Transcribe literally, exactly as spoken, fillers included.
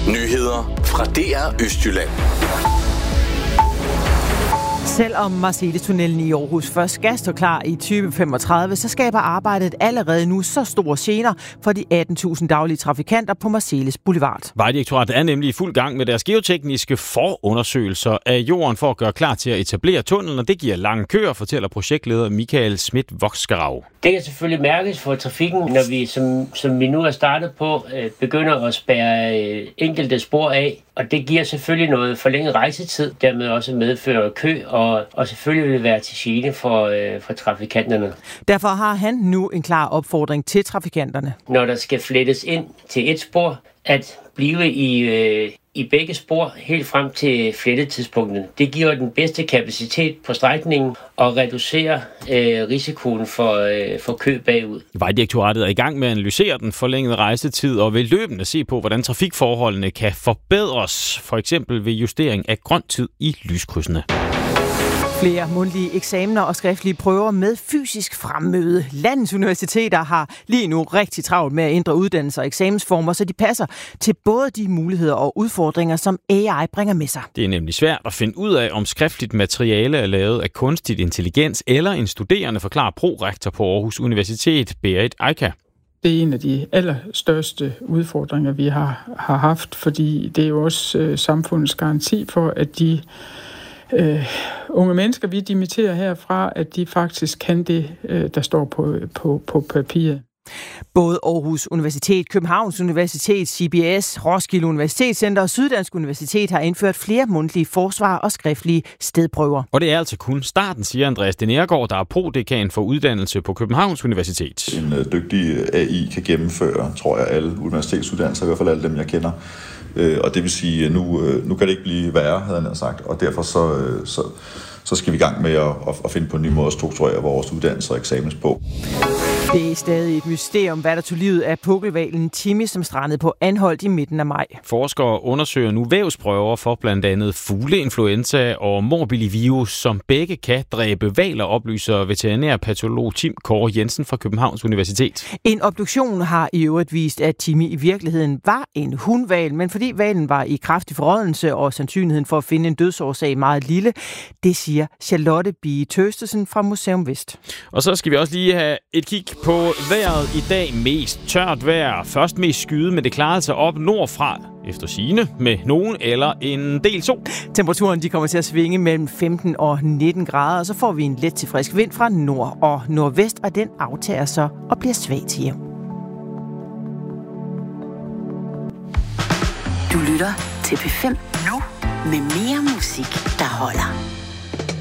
Nyheder fra D R Østjylland. Selvom Marselis-tunnelen i Aarhus først skal stå klar i tyve femogtredive, så skaber arbejdet allerede nu så store gener for de atten tusind daglige trafikanter på Marselis Boulevard. Vejdirektoratet er nemlig i fuld gang med deres geotekniske forundersøgelser af jorden for at gøre klar til at etablere tunnelen, og det giver lange køer, fortæller projektleder Michael Schmidt-Voksgerau. Det kan selvfølgelig mærkes for trafikken, når vi, som, som vi nu er startet på, begynder at spærre enkelte spor af. Og det giver selvfølgelig noget forlænget rejsetid, dermed også medfører kø, og, og selvfølgelig vil være til gene for, øh, for trafikanterne. Derfor har han nu en klar opfordring til trafikanterne. Når der skal flettes ind til et spor, at blive i, øh, i begge spor helt frem til flettetidspunktet. Det giver den bedste kapacitet på strækningen og reducerer øh, risikoen for, øh, for kø bagud. Vejdirektoratet er i gang med at analysere den forlængede rejsetid og vil løbende se på, hvordan trafikforholdene kan forbedres, for eksempel ved justering af grøn tid i lyskrydsene. Flere mundtlige eksamener og skriftlige prøver med fysisk fremmøde. Landets universiteter har lige nu rigtig travlt med at ændre uddannelser og eksamensformer, så de passer til både de muligheder og udfordringer, som A I bringer med sig. Det er nemlig svært at finde ud af, om skriftligt materiale er lavet af kunstig intelligens eller en studerende, forklarer prorektor på Aarhus Universitet, Berit Eika. Det er en af de allerstørste udfordringer, vi har, har haft, fordi det er jo også øh, samfundets garanti for, at de Uh, unge mennesker, vi dimitterer herfra, at de faktisk kan det, uh, der står på, på, på papiret. Både Aarhus Universitet, Københavns Universitet, C B S, Roskilde Universitetscenter og Syddansk Universitet har indført flere mundtlige forsvar og skriftlige stedprøver. Og det er altså kun starten, siger Andreas Denergaard, der er prodekan for uddannelse på Københavns Universitet. En uh, dygtig A I kan gennemføre, tror jeg, alle universitetsuddannelser, i hvert fald alle dem, jeg kender. Og det vil sige, at nu, nu kan det ikke blive værre, havde han sagt, og derfor så, så, så skal vi i gang med at, at finde på en ny måde at strukturere vores uddannelser og eksamens på. Det er stadig et mysterium, hvad der tog livet af pukkelhvalen Timmy, som strandede på Anholt i midten af maj. Forskere undersøger nu vævsprøver for blandt andet fugleinfluenza og morbillivirus, som begge kan dræbe hvaler, oplyser veterinærpatolog Tim Kåre Jensen fra Københavns Universitet. En obduktion har i øvrigt vist, at Timmy i virkeligheden var en hundhval, men fordi hvalen var i kraftig forrådnelse og sandsynligheden for at finde en dødsårsag meget lille, det siger Charlotte Bie Tøstesen fra Museum Vest. Og så skal vi også lige have et kig på vejret i dag. Mest tørt vejr. Først mest skyde, men det klarede sig op nordfra efter sigende med nogen eller en del sol. Temperaturen de kommer til at svinge mellem femten og nitten grader, og så får vi en let til frisk vind fra nord og nordvest, og den aftager så og bliver svag til jævn. Du lytter til P fem nu med mere musik, der holder.